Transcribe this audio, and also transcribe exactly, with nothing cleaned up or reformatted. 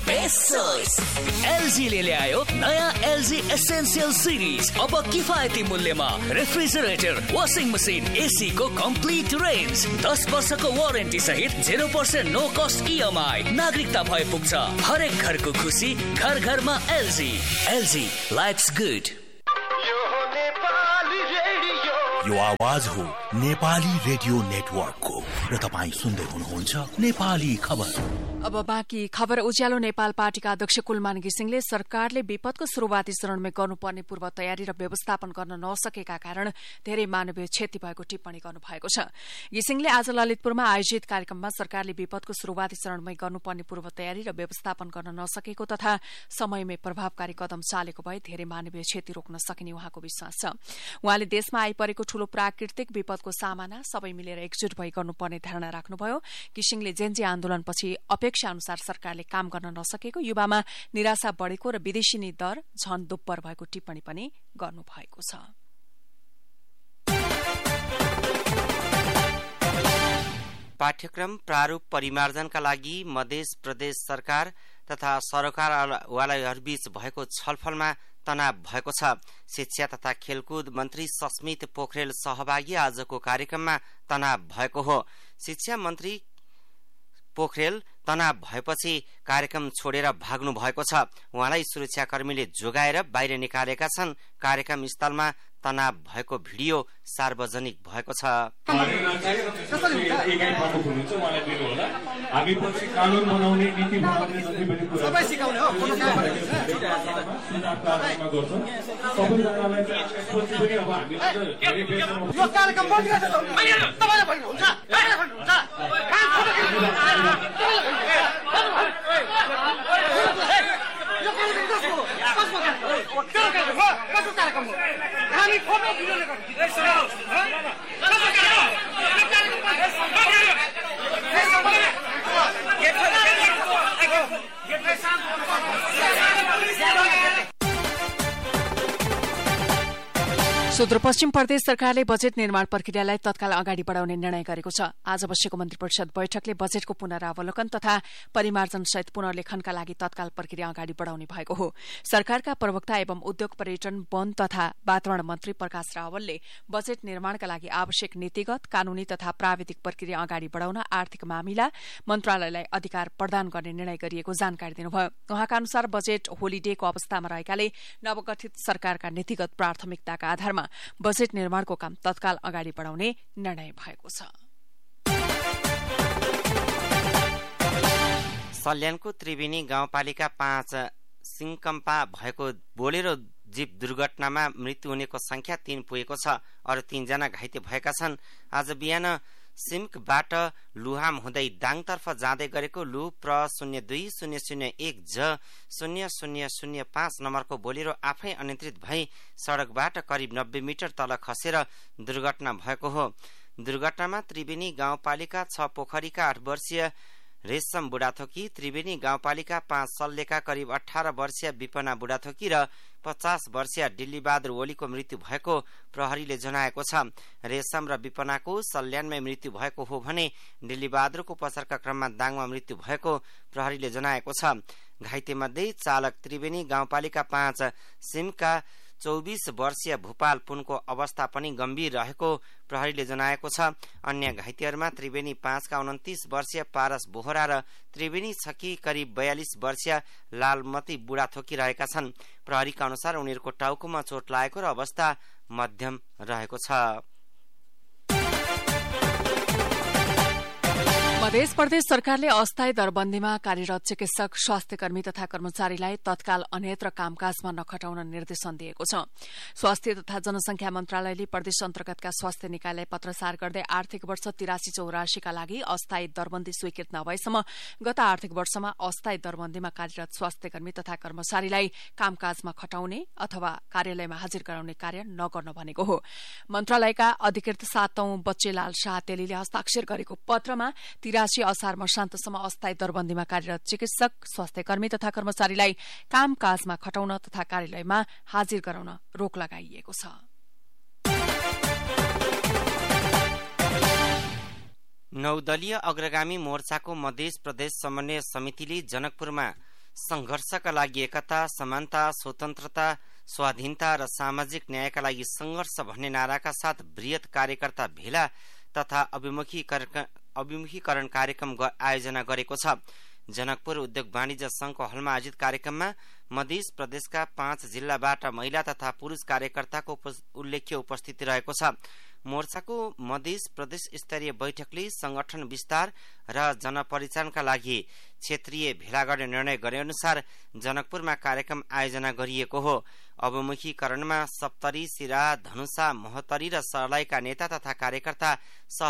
Pesos. एलजीले ल्यायो नयाँ LG essential series. अब किफायती मूल्यमा रेफ्रिजरेटर, वाशिङ मसिन, एसी को कम्प्लिट रेन्ज, दस वर्षको वारेन्टी सहित zero percent no cost EMI. नागरिकता भए पुग्छ। हरेक घरको खुसी, घर घरमा एलजी। LG lives good. यो आवाज हो नेपाली रेडियो नेटवर्कको र तपाईँ सुन्दै हुनुहुन्छ नेपाली खबर। अब बाँकी खबर। उज्यालो नेपाल पार्टीका अध्यक्ष कुलमान घिसिङले सरकारले विपदको शुरूआती चरणमा गर्नुपर्ने पूर्व तयारी र व्यवस्थापन गर्न नसकेका कारण धेरै मानवीय क्षति भएको टिप्पणी गर्नुभएको छ। घिसिङले आज ललितपुरमा आयोजित कार्यक्रममा सरकारले विपदको शुरूआती चरणमै गर्नुपर्ने पूर्व तयारी र व्यवस्थापन गर्न नसकेको तथा समयमै प्रभावकारी कदम चालेको भए धेरै मानवीय क्षति रोक्न सकिने उहाँको विश्वास छ। उहाँले देशमा आइपरेको ठूलो प्राकृतिक विपदको सामना सबै मिलेर एकजुट भई गर्नुपर्ने धारणा राख्नुभयो। घिसिङले जेन्जी आन्दोलनपछि अपेक्षा अनुसार सरकारले काम गर्न नसकेको, युवामा निराशा बढ़ेको र विदेशी दर झन दोब्बर भएको टिप्पणी पनि गर्नुभएको छ। पाठ्यक्रम प्रारूप परिमार्जनका लागि मध्य प्रदेश सरकार तथा सरकारवालाहरूबीच भएको छलफलमा तनाव भएको छ। शिक्षा तथा खेलकुद मन्त्री सस्मित पोखरेल सहभागी आजको कार्यक्रममा तनाव भएको हो। शिक्षा मन्त्री पोखरेल तनाव भएपछि कार्यक्रम छोडेर भाग्नु भएको छ। उहाँलाई सुरक्षाकर्मीले जोगाएर बाहिर निकालेका छन्। कार्यक्रम स्थलमा तनाव भएको भिडियो सार्वजनिक भएको छ। सुदूरपश्चिम प्रदेश सरकारले बजेट निर्माण प्रक्रियालाई तत्काल अगाडि बढ़ाउने निर्णय गरेको छ। आज बसेको मन्त्री परिषद बैठकले बजेटको पुनरावलोकन तथा परिमार्जन सहित पुनर्लेखनका लागि तत्काल प्रक्रिया अगाडि बढ़ाउने भएको हो। सरकारका प्रवक्ता एवं उद्योग पर्यटन वन तथा वातावरण मन्त्री प्रकाश रावलले बजेट निर्माणका लागि आवश्यक नीतिगत, कानूनी तथा प्राविधिक प्रक्रिया अगाडि बढ़ाउन आर्थिक मामिला मन्त्रालयलाई अधिकार प्रदान गर्ने निर्णय गरिएको जानकारी दिनुभयो। उहाँका अनुसार बजेट होलिडेको अवस्थामा रहेकाले नवगठित सरकारका नीतिगत प्राथमिकताका आधारमा बजेट निर्माणको काम तत्काल अगाडि बढ़ाउने निर्णय भएको छ। सल्यानको त्रिवेणी गाउँपालिका पाँच सिंकम्पा भएको बोलेरो जीप दुर्घटनामा मृत्यु हुनेको संख्या तीन पुगेको छ। अरू तीनजना घाइते भएका छन्। आज बिहान सिम्कबाट लुहाम हुँदै दाङतर्फ जाँदै गरेको लु प्र शून्य दुई शून्य शून्य एक ज शून्य शून्य शून्य पाँच नम्बरको बोलेरो आफै अनियन्त्रित भई सड़कबाट करिब नब्बे मिटर तल खसेर दुर्घटना भएको हो। दुर्घटनामा त्रिवेणी गाउँपालिका छ पोखरीका आठ वर्षीय रेशम बुढाथोकी, त्रिवेणी गाउँपालिका पाँच सल्लेका करिब अठारह वर्षीय विपना बुढाथोकी र पचास वर्षीय डिल्लीबहादुर ओलीको मृत्यु भएको प्रहरीले जनाएको छ। रेशम र विपनाको सल्यानमै मृत्यु भएको हो भने डिल्लीबहादुरको उपचारका क्रममा दाङमा मृत्यु भएको प्रहरीले जनाएको छ। घाइते मध्ये चालक त्रिवेणी गाउँपालिका पाँच सिमका चौबीस वर्षीय भूपाल पुनको अवस्था पनि गम्भीर रहेको प्रहरीले जनाएको छ। अन्य घाइतेहरूमा त्रिवेणी पाँचका उन्तीस वर्षीय पारस बोहरा र त्रिवेणी छकी करिब बयालीस वर्षीय लालमती बुढाथोकी रहेका छन्। प्रहरीका अनुसार उनीहरूको टाउकोमा चोट लागेको र अवस्था मध्यम रहेको छ। मध्य प्रदेश सरकारले अस्थायी दरबन्दीमा कार्यरत चिकित्सक, स्वास्थ्यकर्मी तथा कर्मचारीलाई तत्काल अन्यत्र कामकाजमा नखटाउन निर्देशन दिएको छ। स्वास्थ्य तथा जनसंख्या मन्त्रालयले प्रदेश अन्तर्गतका स्वास्थ्य निकायलाई पत्रचार गर्दै आर्थिक वर्ष तिरासी चौरासीका लागि अस्थायी दरबन्दी स्वीकृत नभएसम्म गत आर्थिक वर्षमा अस्थायी दरबन्दीमा कार्यरत स्वास्थ्यकर्मी तथा कर्मचारीलाई कामकाजमा खटाउने अथवा कार्यालयमा हाजिर गराउने कार्य नगर्न भनेको हो। मन्त्रालयका अधिकृत सातौं बच्चेलाल शाह तेलीले हस्ताक्षर गरेको पत्रमा तिरासी असार मसान्तसम्म अस्थायी दरबन्दीमा कार्यरत चिकित्सक, स्वास्थ्यकर्मी तथा कर्मचारीलाई कामकाजमा खटाउन तथा कार्यालयमा हाजिर गराउन रोक लगाइएको छ। नौ दलीय अग्रगामी मोर्चाको मध्य प्रदेश समन्वय समितिले जनकपुरमा संघर्षका लागि एकता, समानता, स्वतन्त्रता, स्वाधीनता र सामाजिक न्यायका लागि संघर्ष भन्ने नाराका साथ बृहत कार्यकर्ता भेला तथा अभिमुखीकरण अभिमुखीकरण कार्यक्रम आयोजना गरेको छ। जनकपुर उद्योग वाणिज्य संघको हलमा आयोजित कार्यक्रममा मध्य प्रदेशका पाँच जिल्लाबाट महिला तथा पुरुष कार्यकर्ताको उल्लेख्य उपस्थिति रहेको छ। मोर्चाको मध्य प्रदेश स्तरीय बैठकले संगठन विस्तार र जनपरिचालनका लागि क्षेत्रीय भेला गर्ने निर्णय गरे अनुसार जनकपुरमा कार्यक्रम आयोजना गरिएको हो। अभिमुखीकरणमा सप्तरी, सिरा, धनुषा, मोहतरी र सर्लाहीका नेता तथा कार्यकर्ता सह